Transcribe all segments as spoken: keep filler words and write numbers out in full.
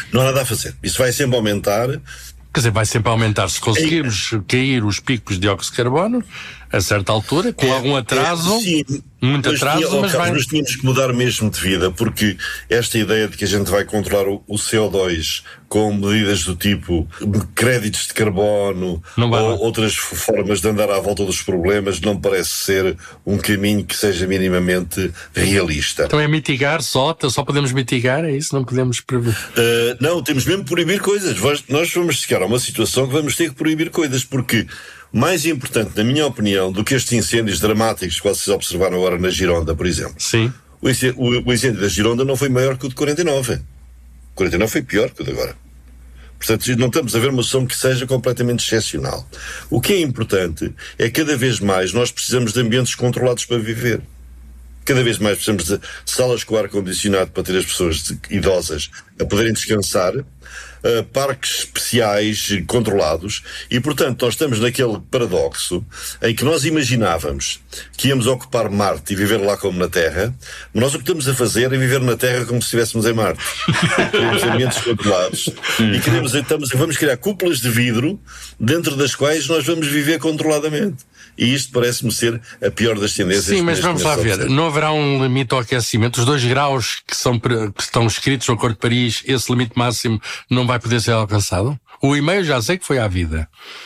Não há nada a fazer. Isso vai sempre aumentar. Quer dizer, vai sempre aumentar. Se conseguirmos é, cair os picos de dióxido de carbono, a certa altura, com é, algum atraso, é, sim, muito mas atraso, tinha, mas, vai... mas tínhamos que mudar mesmo de vida, porque esta ideia de que a gente vai controlar o, o C O dois com medidas do tipo créditos de carbono ou outras formas de andar à volta dos problemas não parece ser um caminho que seja minimamente realista. Então é mitigar só? Só podemos mitigar? É isso? Não podemos prever? Uh, não, temos mesmo que proibir coisas. Nós vamos chegar a uma situação que vamos ter que proibir coisas, porque mais importante, na minha opinião, do que estes incêndios dramáticos que vocês observaram agora na Gironda, por exemplo. Sim. O incêndio, o, o incêndio da Gironda não foi maior que o de quarenta e nove. O quarenta e nove foi pior que o de agora. Portanto, não estamos a ver uma solução que seja completamente excepcional. O que é importante é que cada vez mais nós precisamos de ambientes controlados para viver. Cada vez mais precisamos de salas com ar-condicionado para ter as pessoas idosas a poderem descansar, uh, parques especiais controlados, e portanto nós estamos naquele paradoxo em que nós imaginávamos que íamos ocupar Marte e viver lá como na Terra, mas nós o que estamos a fazer é viver na Terra como se estivéssemos em Marte. Queremos ambientes controlados e queremos, estamos, vamos criar cúpulas de vidro dentro das quais nós vamos viver controladamente. E isto parece-me ser a pior das tendências. Sim, mas vamos lá ver. Não haverá um limite ao aquecimento? Os dois graus que, são, que estão escritos no Acordo de Paris, esse limite máximo não vai poder ser alcançado? O e-mail já sei que foi à vida.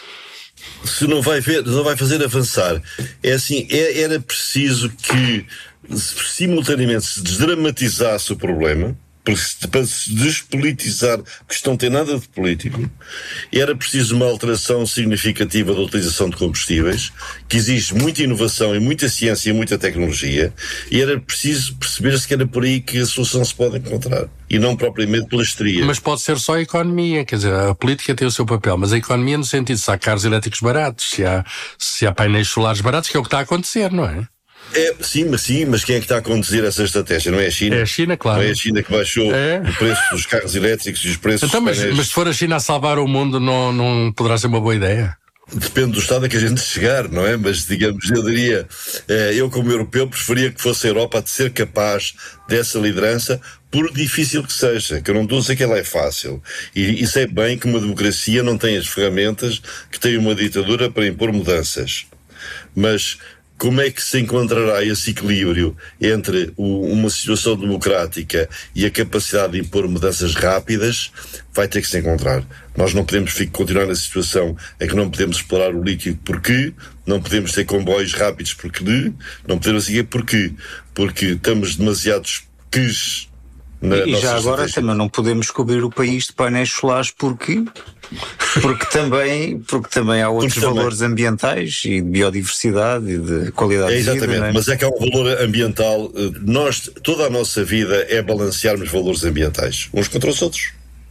Se não vai, ver, não vai fazer avançar. É assim, é, era preciso que simultaneamente se desdramatizasse o problema, para se despolitizar, porque isto não tem nada de político, era preciso uma alteração significativa da utilização de combustíveis, que exige muita inovação e muita ciência e muita tecnologia, e era preciso perceber-se que era por aí que a solução se pode encontrar, e não propriamente pela histeria. Mas pode ser só a economia, quer dizer, a política tem o seu papel, mas a economia no sentido se há carros elétricos baratos, se há, se há painéis solares baratos, que é o que está a acontecer, não é? É, sim, mas sim, mas quem é que está a conduzir essa estratégia? Não é a China? É a China, claro. Não é a China que baixou é. o preço dos carros elétricos e os preços então, dos mas, painéis. Mas se for a China a salvar o mundo, não, não poderá ser uma boa ideia? Depende do estado a que a gente chegar, não é? Mas, digamos, eu diria, eu como europeu preferia que fosse a Europa a ser capaz dessa liderança, por difícil que seja, que eu não estou a dizer que ela é fácil. E, e sei bem que uma democracia não tem as ferramentas que tem uma ditadura para impor mudanças. Mas como é que se encontrará esse equilíbrio entre o, uma situação democrática e a capacidade de impor mudanças rápidas? Vai ter que se encontrar. Nós não podemos ficar, continuar na situação em que não podemos explorar o lítio porque, não podemos ter comboios rápidos porque, não podemos seguir porque, porque estamos demasiados quejes. E já agora também não podemos cobrir o país de painéis solares porque, porque, também, porque também há outros também. valores ambientais e de biodiversidade e de qualidade é, de vida. Exatamente, não é? Mas é que há um valor ambiental. Nós, toda a nossa vida é balancearmos valores ambientais, uns contra os outros.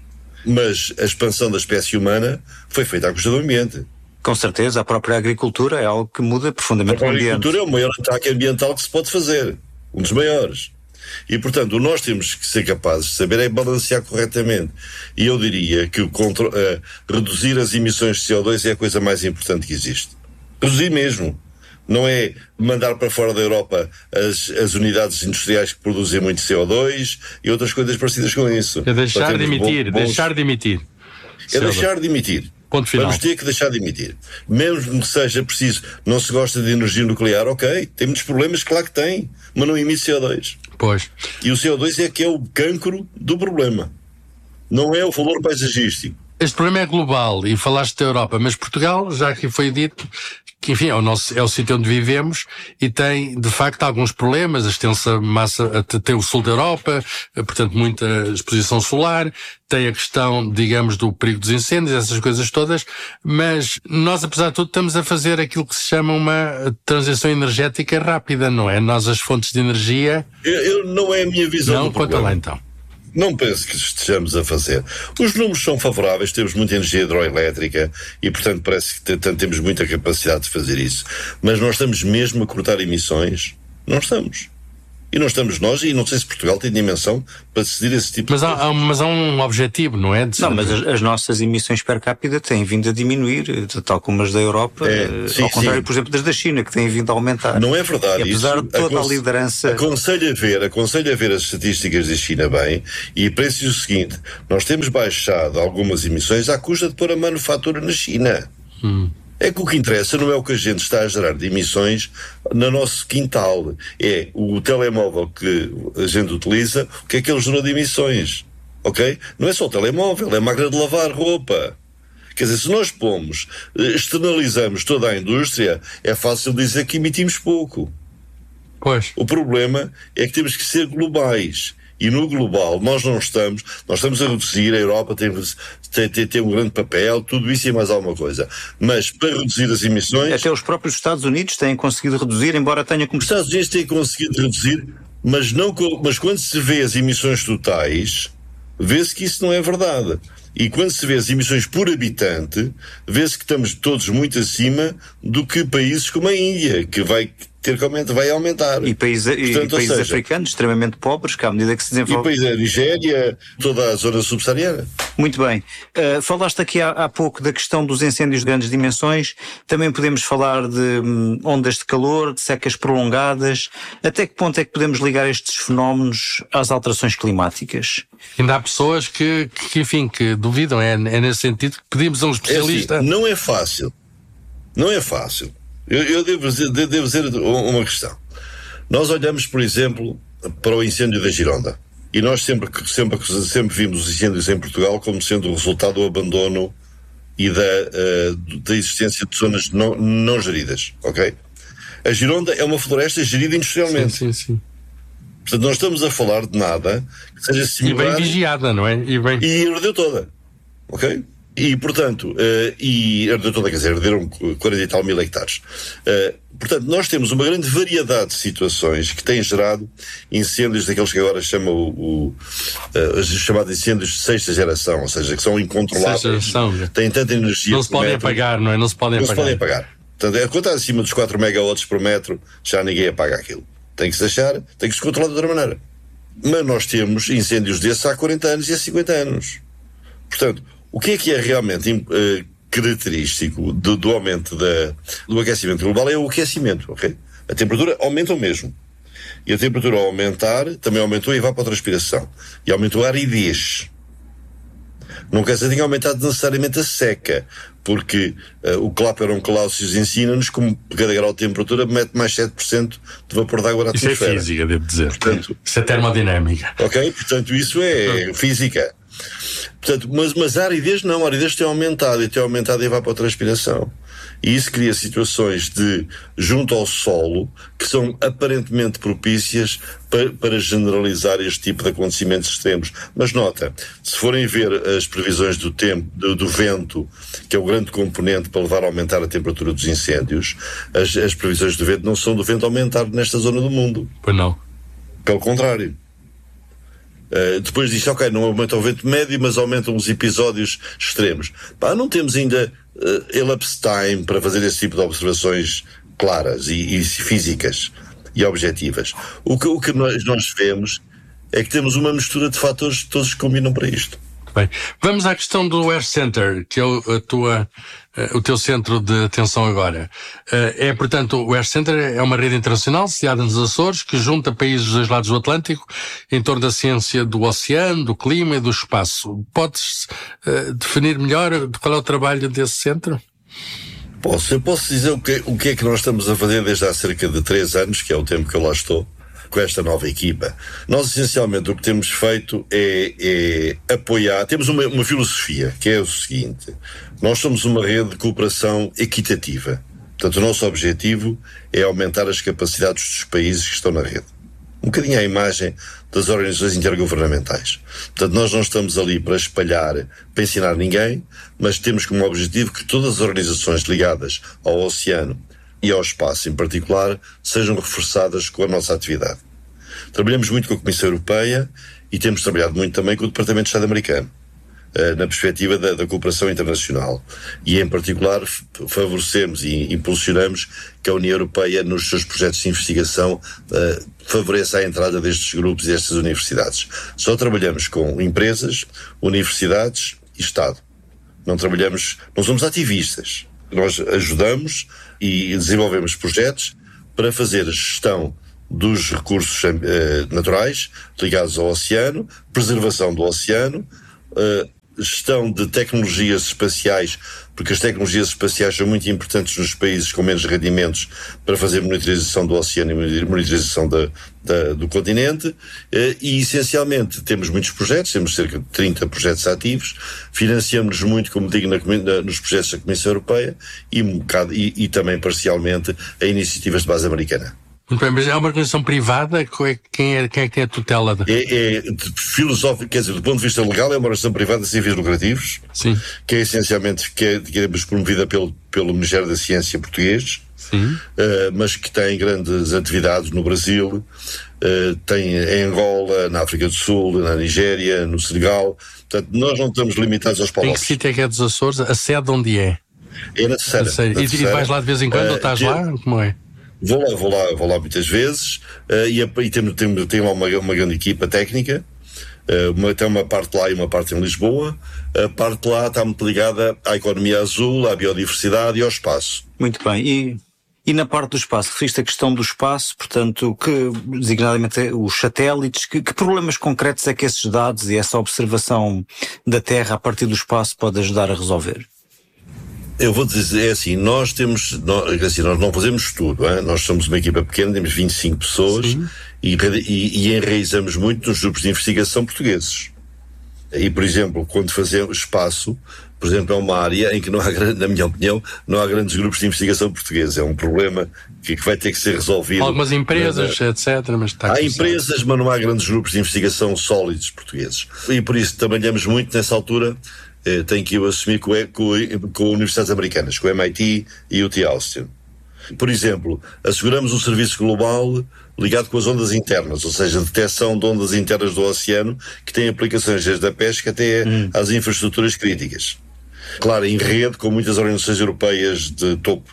Mas a expansão da espécie humana foi feita à custa do ambiente. Com certeza, a própria agricultura é algo que muda profundamente o ambiente. A agricultura é o maior ataque ambiental que se pode fazer, um dos maiores. E, portanto, nós temos que ser capazes de saber é balancear corretamente. E eu diria que o contro- uh, reduzir as emissões de C O dois é a coisa mais importante que existe. Reduzir mesmo. Não é mandar para fora da Europa as, as unidades industriais que produzem muito C O dois e outras coisas parecidas com isso. É deixar de emitir, bons... deixar de emitir. É deixar de emitir. Ponto final. Vamos ter que deixar de emitir. Mesmo que seja preciso, não se gosta de energia nuclear, ok, tem muitos problemas, claro que tem, mas não emite C O dois. Pois. E o C O dois é que é o cancro do problema. Não é o valor paisagístico. Este problema é global, e falaste da Europa, mas Portugal, já aqui foi dito, que enfim, é o, nosso, é o sítio onde vivemos e tem, de facto, alguns problemas. A extensa massa, tem o sul da Europa, portanto, muita exposição solar, tem a questão, digamos, do perigo dos incêndios, essas coisas todas, mas nós, apesar de tudo, estamos a fazer aquilo que se chama uma transição energética rápida, não é? Nós, as fontes de energia... Eu, eu não é a minha visão não, do problema. Não, conta lá então. Não penso que estejamos a fazer. Os números são favoráveis, temos muita energia hidroelétrica e, portanto, parece que temos muita capacidade de fazer isso. Mas nós estamos mesmo a cortar emissões? Não estamos. E não estamos nós, e não sei se Portugal tem dimensão para decidir esse tipo mas de há, coisa. há, mas há um objetivo, não é? De não, mas as, as nossas emissões per capita têm vindo a diminuir, tal como as da Europa, é, sim, ao contrário, sim. por exemplo, das da China, que têm vindo a aumentar. Não é verdade. E apesar isso, de toda a liderança... Aconselho a ver, aconselho a ver as estatísticas da China bem, e penso o seguinte, nós temos baixado algumas emissões à custa de pôr a manufatura na China. Hum. É que o que interessa não é o que a gente está a gerar de emissões no nosso quintal. É o telemóvel que a gente utiliza, o que é que ele gerou de emissões. Ok? Não é só o telemóvel, é a máquina de lavar roupa. Quer dizer, se nós pomos, externalizamos toda a indústria, é fácil dizer que emitimos pouco. Pois. O problema é que temos que ser globais. E no global nós não estamos, nós estamos a reduzir, a Europa tem, tem, tem, tem um grande papel, tudo isso e mais alguma coisa. Mas para reduzir as emissões... Até os próprios Estados Unidos têm conseguido reduzir, embora tenha Os Estados Unidos têm conseguido reduzir, mas, não, mas quando se vê as emissões totais, vê-se que isso não é verdade. E quando se vê as emissões por habitante, vê-se que estamos todos muito acima do que países como a Índia, que vai ter que aumentar, vai aumentar. E países, Portanto, e países seja, africanos extremamente pobres, que à medida que se desenvolve... E países da Nigéria, toda a zona subsaariana. Muito bem. Uh, falaste aqui há, há pouco da questão dos incêndios de grandes dimensões. Também podemos falar de um, ondas de calor, de secas prolongadas. Até que ponto é que podemos ligar estes fenómenos às alterações climáticas? Ainda há pessoas que, que enfim, que duvidam. É, é nesse sentido que pedimos a um especialista. É assim, não é fácil. Não é fácil. Eu, eu devo, dizer, devo dizer uma questão. Nós olhamos, por exemplo, para o incêndio da Gironda. E nós sempre, sempre, sempre vimos os incêndios em Portugal como sendo o resultado do abandono e da, uh, da existência de zonas não, não geridas. Ok? A Gironda é uma floresta gerida industrialmente. Sim, sim, sim. Portanto, nós estamos a falar de nada que seja similar. E bem vigiada, não é? E, bem... e ardeu toda. Ok? E, portanto, uh, e ardeu toda, quer dizer, arderam quarenta e tal mil hectares. Uh, portanto, nós temos uma grande variedade de situações que têm gerado incêndios daqueles que agora chamam o, o uh, os chamados incêndios de sexta geração, ou seja, que são incontroláveis. Têm tanta energia. Não se podem metro, apagar, não é? Não se podem não apagar. Não se podem apagar. Portanto, quando está acima dos quatro megawatts por metro, já ninguém apaga aquilo. Tem que se deixar, tem que se controlar de outra maneira. Mas nós temos incêndios desses há quarenta anos e há cinquenta anos. Portanto, o que é que é realmente uh, característico do, do aumento da, do aquecimento global é o aquecimento, ok? A temperatura aumenta o mesmo. E a temperatura ao aumentar também aumentou a evapotranspiração. E aumentou a aridez. Não quer dizer que tenha aumentado necessariamente a seca, porque uh, o Clapeyron Clausius ensina-nos como cada grau de temperatura mete mais sete por cento de vapor de água na atmosfera. Isso é física, devo dizer. Portanto, isso é termodinâmica. Ok? Portanto, isso é física. Portanto, mas, mas a aridez não, a aridez tem aumentado e tem aumentado a evapotranspiração. E isso cria situações de, junto ao solo, que são aparentemente propícias para, para generalizar este tipo de acontecimentos extremos. Mas nota, se forem ver as previsões do tempo, do, do vento, que é o grande componente para levar a aumentar a temperatura dos incêndios, as, as previsões do vento não são do vento aumentar nesta zona do mundo. Pois não. Pelo contrário. Uh, depois diz, ok, não aumenta o vento médio, mas aumentam os episódios extremos. Pá, não temos ainda uh, elapsed time para fazer esse tipo de observações claras e, e físicas e objetivas. O que, o que nós, nós vemos é que temos uma mistura de fatores que todos combinam para isto. Bem, vamos à questão do Air Center, que é o, a tua, o teu centro de atenção agora. É, portanto, o Air Center é uma rede internacional sediada nos Açores que junta países dos dois lados do Atlântico em torno da ciência do oceano, do clima e do espaço. Podes uh, definir melhor qual é o trabalho desse centro? Posso. Eu posso dizer o que, o que é que nós estamos a fazer desde há cerca de três anos, que é o tempo que eu lá estou, com esta nova equipa. Nós, essencialmente, o que temos feito é, é apoiar... Temos uma, uma filosofia, que é o seguinte. Nós somos uma rede de cooperação equitativa. Portanto, o nosso objetivo é aumentar as capacidades dos países que estão na rede. Um bocadinho à imagem das organizações intergovernamentais. Portanto, nós não estamos ali para espalhar, para ensinar ninguém, mas temos como objetivo que todas as organizações ligadas ao oceano e ao espaço em particular, sejam reforçadas com a nossa atividade. Trabalhamos muito com a Comissão Europeia e temos trabalhado muito também com o Departamento de Estado americano. na perspectiva da, da cooperação internacional. E, em particular, favorecemos e impulsionamos que a União Europeia, nos seus projetos de investigação, uh, favoreça a entrada destes grupos e destas universidades. Só trabalhamos com empresas, universidades e Estado. Não trabalhamos, não somos ativistas. Nós ajudamos e desenvolvemos projetos para fazer a gestão dos recursos uh, naturais ligados ao oceano, preservação do oceano, uh, gestão de tecnologias espaciais, porque as tecnologias espaciais são muito importantes nos países com menos rendimentos para fazer monitorização do oceano e monitorização da, da, do continente, e essencialmente temos muitos projetos, temos cerca de trinta projetos ativos, financiamos muito, como digo, na, na, nos projetos da Comissão Europeia e, um bocado, e, e também parcialmente a iniciativas de base americana. Muito bem, mas é uma organização privada? Quem é, quem é que tem a tutela? De... É, é filosófico, quer dizer, do ponto de vista legal, é uma organização privada sem fins lucrativos. Sim. Que é essencialmente, que é, digamos, promovida pelo, pelo Ministério da Ciência português. Sim. Uh, mas que tem grandes atividades no Brasil, uh, tem em Angola, na África do Sul, na Nigéria, no Senegal. Portanto, nós não estamos limitados aos Palopes. Em que sítio é que é dos Açores? A sede onde é? É na Terceira. Na e, terceira. E vais lá de vez em quando uh, ou estás que... lá? Como é? Vou lá, vou lá, vou lá muitas vezes, uh, e, e tem, tem, tem lá uma, uma grande equipa técnica, uh, uma, tem uma parte lá e uma parte em Lisboa. A parte lá está muito ligada à economia azul, à biodiversidade e ao espaço. Muito bem, e, e na parte do espaço, referiste a questão do espaço, portanto, que, designadamente os satélites, que, que problemas concretos é que esses dados e essa observação da Terra a partir do espaço pode ajudar a resolver? Eu vou dizer, é assim, nós temos, nós, assim, nós não fazemos tudo, hein? Nós somos uma equipa pequena, temos vinte e cinco pessoas e, e, e enraizamos muito nos grupos de investigação portugueses. E, por exemplo, quando fazemos espaço, por exemplo, é uma área em que não há, na minha opinião, não há grandes grupos de investigação portugueses. É um problema que, que vai ter que ser resolvido. Algumas empresas, na, etcétera. Mas está há empresas, mas não há grandes grupos de investigação sólidos portugueses. E por isso trabalhamos muito nessa altura. Eh, tenho que eu assumir com, com, com universidades americanas, com o M I T e o U T Austin. Por exemplo, asseguramos um serviço global ligado com as ondas internas, ou seja, a detecção de ondas internas do oceano, que tem aplicações desde a pesca até hum. às infraestruturas críticas. Claro, em rede com muitas organizações europeias de topo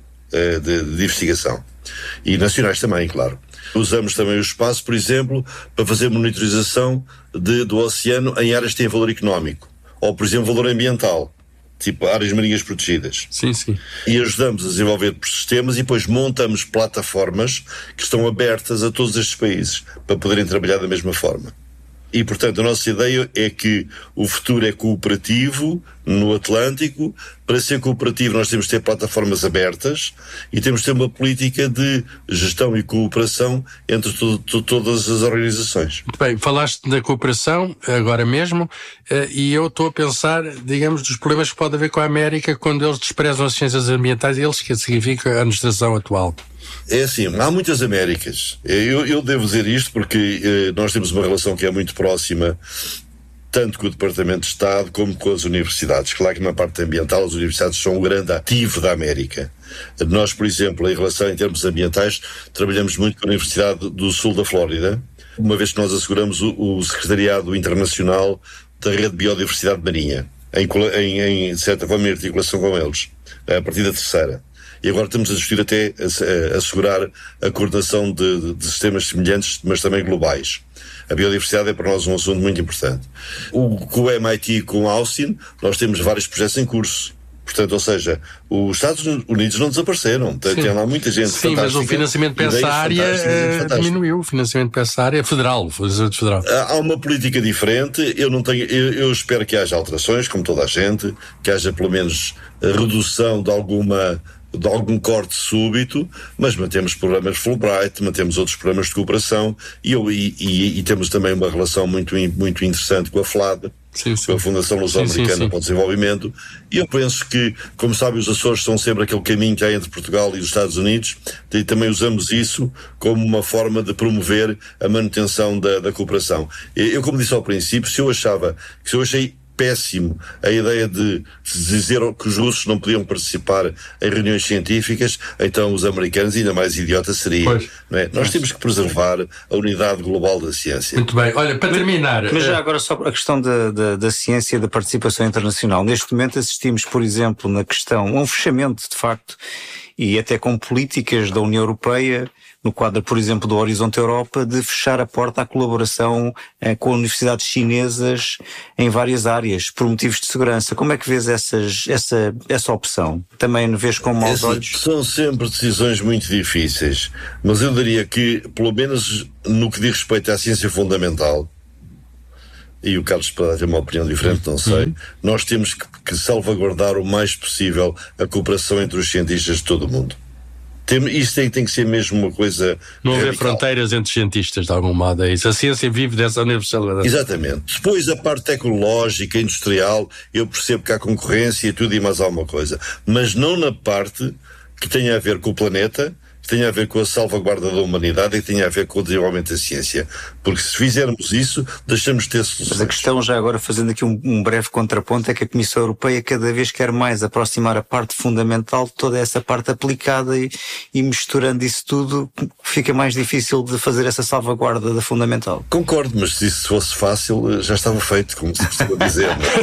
eh, de, de investigação. E nacionais também, claro. Usamos também o espaço, por exemplo, para fazer monitorização de, do oceano em áreas que têm valor económico. Ou, por exemplo, valor ambiental, tipo áreas marinhas protegidas. Sim, sim. E ajudamos a desenvolver sistemas e depois montamos plataformas que estão abertas a todos estes países para poderem trabalhar da mesma forma. E, portanto, a nossa ideia é que o futuro é cooperativo no Atlântico. Para ser cooperativo nós temos de ter plataformas abertas e temos de ter uma política de gestão e cooperação entre to- to- todas as organizações. Muito bem, falaste da cooperação agora mesmo e eu estou a pensar, digamos, dos problemas que pode haver com a América quando eles desprezam as ciências ambientais e eles que significa a administração atual. É assim, há muitas Américas. Eu, eu devo dizer isto porque eh, nós temos uma relação que é muito próxima, tanto com o Departamento de Estado como com as universidades. Claro que na parte ambiental as universidades são o grande ativo da América. Nós, por exemplo, em relação em termos ambientais, trabalhamos muito com a Universidade do Sul da Flórida, uma vez que nós asseguramos o, o Secretariado Internacional da Rede de Biodiversidade Marinha, em, em, em de certa forma em articulação com eles, a partir da terceira. E agora estamos a discutir até a, a assegurar a coordenação de, de, de sistemas semelhantes, mas também globais. A biodiversidade é para nós um assunto muito importante. O, com o M I T e com o Austin, nós temos vários projetos em curso. Portanto, ou seja, os Estados Unidos não desapareceram. Tem, tem lá muita gente Sim, mas o financiamento para essa área uh, diminuiu. O financiamento para essa área federal, federal. Há uma política diferente. Eu não tenho, eu, eu espero que haja alterações, como toda a gente, que haja pelo menos a redução de alguma de algum corte súbito, mas mantemos programas Fulbright, mantemos outros programas de cooperação e, eu, e, e, e temos também uma relação muito, muito interessante com a FLAD, sim, sim. com a Fundação Luso-Americana para o Desenvolvimento, e eu penso que, como sabe, os Açores são sempre aquele caminho que há entre Portugal e os Estados Unidos, e também usamos isso como uma forma de promover a manutenção da, da cooperação. Eu, como disse ao princípio, se eu achava, se eu achei péssimo a ideia de dizer que os russos não podiam participar em reuniões científicas, então os americanos ainda mais idiotas seriam. Não é? Nós temos que preservar a unidade global da ciência. Muito bem. Olha, para terminar... Mas já agora só a questão da, da, da ciência e da participação internacional. Neste momento assistimos, por exemplo, na questão, a um fechamento, de facto, e até com políticas da União Europeia, no quadro, por exemplo, do Horizonte Europa, de fechar a porta à colaboração eh, com universidades chinesas em várias áreas, por motivos de segurança. Como é que vês essas, essa, essa opção? Também vês com maus olhos? São sempre decisões muito difíceis, mas eu diria que, pelo menos no que diz respeito à ciência fundamental, e o Carlos poderá ter uma opinião diferente, não sei, uhum. nós temos que, que salvaguardar o mais possível a cooperação entre os cientistas de todo o mundo. Tem, isto tem, tem que ser mesmo uma coisa... Não haver fronteiras entre cientistas, de algum modo, é isso. A ciência vive dessa universalidade. Exatamente. Depois a parte tecnológica, industrial, eu percebo que há concorrência e tudo e mais alguma coisa. Mas não na parte que tenha a ver com o planeta, que tenha a ver com a salvaguarda da humanidade e que tenha a ver com o desenvolvimento da ciência. Porque se fizermos isso, deixamos de ter soluções. Mas a questão, já agora fazendo aqui um, um breve contraponto, é que a Comissão Europeia cada vez quer mais aproximar a parte fundamental de toda essa parte aplicada e, e misturando isso tudo, fica mais difícil de fazer essa salvaguarda da fundamental. Concordo, mas se isso fosse fácil, já estava feito, como se costuma dizer.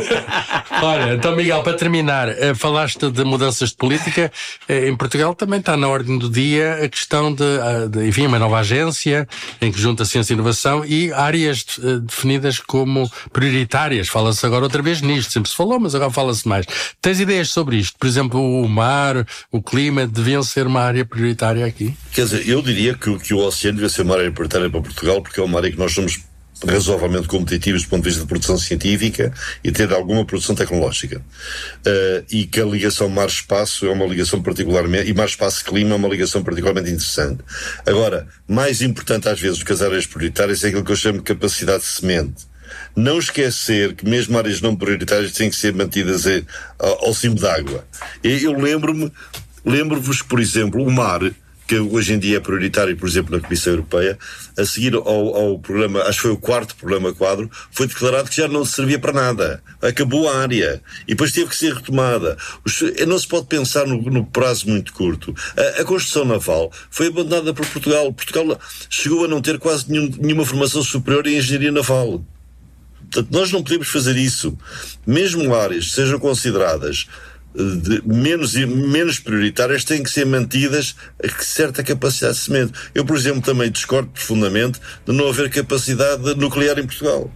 Olha, então Miguel, para terminar, falaste de mudanças de política. Em Portugal também está na ordem do dia a questão de, de enfim, uma nova agência em que junta ciência e inovação e áreas uh, definidas como prioritárias. Fala-se agora outra vez nisto, sempre se falou, mas agora fala-se mais. Tens ideias sobre isto? Por exemplo, o mar, o clima, deviam ser uma área prioritária aqui? Quer dizer, eu diria que, que o oceano devia ser uma área prioritária para Portugal, porque é uma área que nós somos razoavelmente competitivos do ponto de vista de produção científica e ter alguma produção tecnológica. Uh, e que a ligação mar-espaço é uma ligação particularmente, e mar-espaço-clima é uma ligação particularmente interessante. Agora, mais importante às vezes do que as áreas prioritárias é aquilo que eu chamo de capacidade de semente. Não esquecer que mesmo áreas não prioritárias têm que ser mantidas a, a, ao cimo d'água. Eu lembro-me, lembro-vos que, por exemplo, o mar, que hoje em dia é prioritário, por exemplo, na Comissão Europeia, a seguir ao, ao programa, acho que foi o quarto programa quadro, foi declarado que já não servia para nada. Acabou a área. E depois teve que ser retomada. Não se pode pensar no, no prazo muito curto. A, a construção naval foi abandonada por Portugal. Portugal chegou a não ter quase nenhum, nenhuma formação superior em engenharia naval. Portanto, nós não podemos fazer isso. Mesmo áreas que sejam consideradas de menos, menos prioritárias têm que ser mantidas a certa capacidade de semente. Eu, por exemplo, também discordo profundamente de não haver capacidade nuclear em Portugal.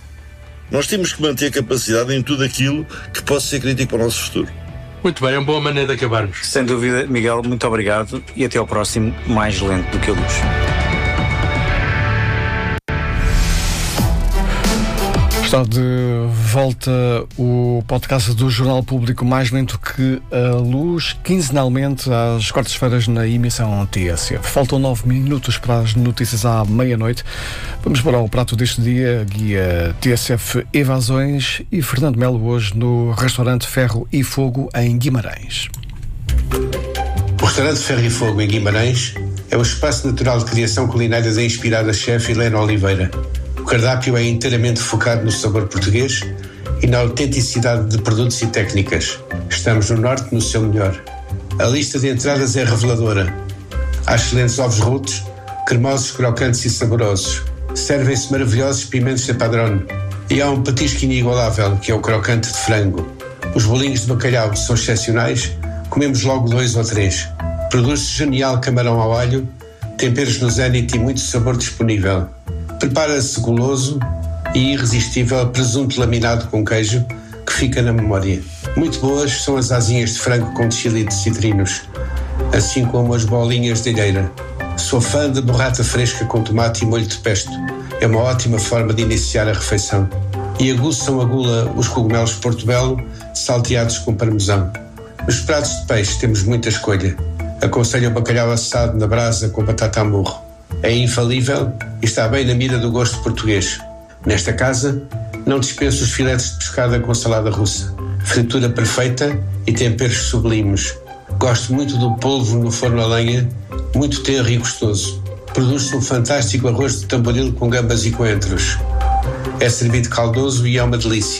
Nós temos que manter a capacidade em tudo aquilo que possa ser crítico para o nosso futuro. Muito bem, é uma boa maneira de acabarmos. Sem dúvida, Miguel, muito obrigado e até ao próximo Mais Lento do que a Luz. Está de volta o podcast do Jornal Público Mais Lento que a Luz, quinzenalmente às quartas-feiras na emissão T S F. Faltam nove minutos para as notícias à meia-noite. Vamos para o prato deste dia, guia T S F Evasões e Fernando Melo hoje no restaurante Ferro e Fogo em Guimarães. O restaurante Ferro e Fogo em Guimarães é o espaço natural de criação culinária da inspirada chefe Helena Oliveira. O cardápio é inteiramente focado no sabor português e na autenticidade de produtos e técnicas. Estamos no Norte no seu melhor. A lista de entradas é reveladora. Há excelentes ovos rotos, cremosos, crocantes e saborosos. Servem-se maravilhosos pimentos de padrão. E há um petisco inigualável, que é o crocante de frango. Os bolinhos de bacalhau são excepcionais, comemos logo dois ou três. Produz-se genial camarão ao alho, temperos no zénite e muito sabor disponível. Prepara-se goloso e irresistível presunto laminado com queijo que fica na memória. Muito boas são as asinhas de frango com chili de citrinos, assim como as bolinhas de alheira. Sou fã de borrata fresca com tomate e molho de pesto. É uma ótima forma de iniciar a refeição. E aguçam a gula os cogumelos portobello salteados com parmesão. Nos pratos de peixe temos muita escolha. Aconselho o bacalhau assado na brasa com batata a murro. É infalível e está bem na mira do gosto português. Nesta casa, não dispenso os filetes de pescada com salada russa. Fritura perfeita e temperos sublimes. Gosto muito do polvo no forno a lenha, muito tenro e gostoso. Produz-se um fantástico arroz de tamboril com gambas e coentros. É servido caldoso e é uma delícia.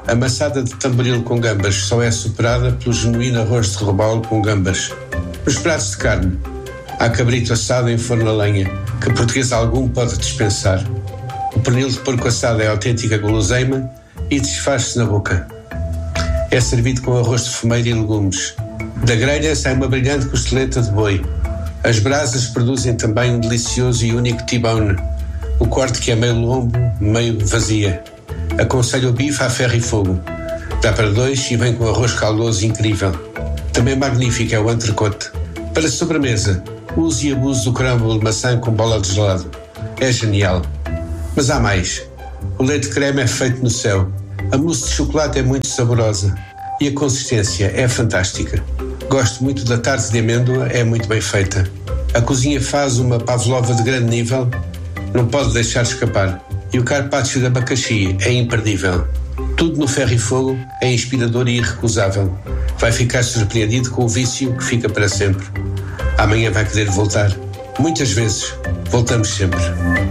A maçada de tamboril com gambas só é superada pelo genuíno arroz de robalo com gambas. Nos pratos de carne, há cabrito assado em forno a lenha, que português algum pode dispensar. O pernil de porco assado é autêntica guloseima e desfaz-se na boca. É servido com arroz de fumeiro e legumes. Da grelha sai uma brilhante costeleta de boi. As brasas produzem também um delicioso e único T-bone, o corte que é meio lombo, meio vazia. Aconselho o bife a ferro e fogo. Dá para dois e vem com arroz caldoso incrível. Também magnífico é o entrecote. Para sobremesa, use e abuse do crumble de maçã com bola de gelado. É genial. Mas há mais. O leite creme é feito no céu. A mousse de chocolate é muito saborosa. E a consistência é fantástica. Gosto muito da tarte de amêndoa, é muito bem feita. A cozinha faz uma pavlova de grande nível, não pode deixar escapar. E o carpaccio de abacaxi é imperdível. Tudo no ferro e fogo é inspirador e irrecusável. Vai ficar surpreendido com o vício que fica para sempre. Amanhã vai querer voltar. Muitas vezes. Voltamos sempre.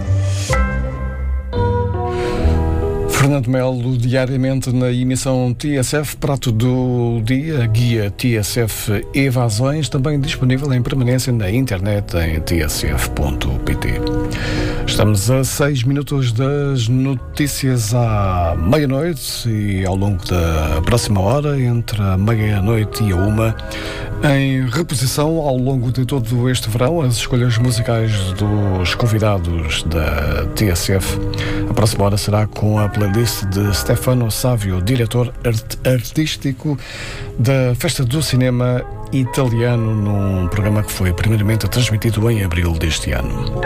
Fernando Melo, diariamente na emissão T S F, prato do dia, guia T S F Evasões, também disponível em permanência na internet em t s f ponto p t. Estamos a seis minutos das notícias à meia-noite e ao longo da próxima hora, entre a meia-noite e a uma, em reposição ao longo de todo este verão, as escolhas musicais dos convidados da T S F. A próxima hora será com a playlist de Stefano Savio, diretor art- artístico da Festa do Cinema Italiano, num programa que foi primeiramente transmitido em abril deste ano.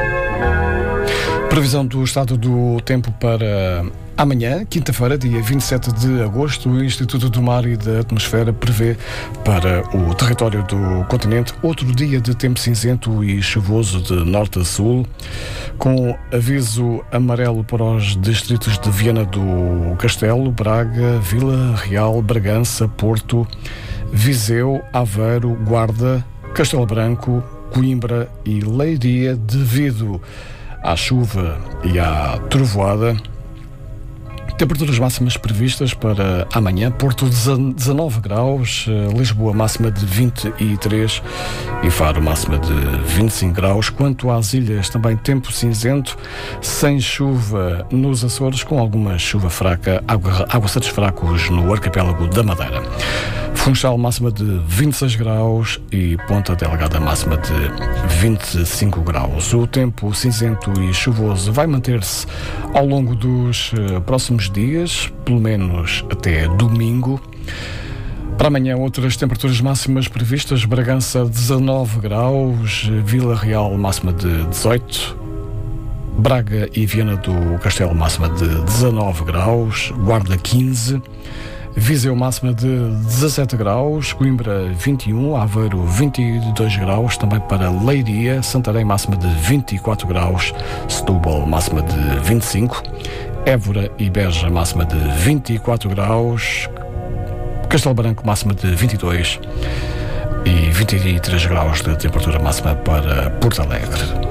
Previsão do estado do tempo para amanhã, quinta-feira, dia vinte e sete de agosto. O Instituto do Mar e da Atmosfera prevê para o território do continente outro dia de tempo cinzento e chuvoso de norte a sul, com aviso amarelo para os distritos de Viana do Castelo, Braga, Vila Real, Bragança, Porto, Viseu, Aveiro, Guarda, Castelo Branco, Coimbra e Leiria, devido à chuva e à trovoada. Temperaturas máximas previstas para amanhã: Porto dezanove graus, Lisboa máxima de vinte e três e Faro máxima de vinte e cinco graus. Quanto às ilhas, também tempo cinzento, sem chuva nos Açores, com alguma chuva fraca, aguaceiros fracos no arquipélago da Madeira. Funchal máxima de vinte e seis graus e Ponta Delgada máxima de vinte e cinco graus. O tempo cinzento e chuvoso vai manter-se ao longo dos uh, próximos dias, pelo menos até domingo. Para amanhã, outras temperaturas máximas previstas: Bragança dezanove graus, Vila Real máxima de dezoito, Braga e Viana do Castelo máxima de dezanove graus, Guarda quinze, Viseu máxima de dezassete graus, Coimbra vinte e um, Aveiro vinte e dois graus, também para Leiria, Santarém máxima de vinte e quatro graus, Setúbal máxima de vinte e cinco, Évora e Beja máxima de vinte e quatro graus, Castelo Branco máxima de vinte e dois e vinte e três graus de temperatura máxima para Porto Alegre.